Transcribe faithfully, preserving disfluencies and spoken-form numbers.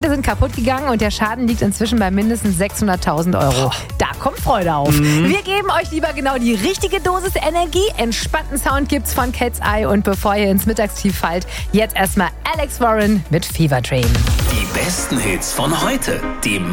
sind kaputt gegangen und der Schaden liegt inzwischen bei mindestens sechshunderttausend Euro. Da kommt Freude auf. Mhm. Wir geben euch lieber genau die richtige Dosis Energie. Entspannten Sound gibt's von Cat's Eye. Und bevor ihr ins Mittagstief fallt, jetzt erstmal Alex Warren mit Fever Dream. Die besten Hits von heute. Die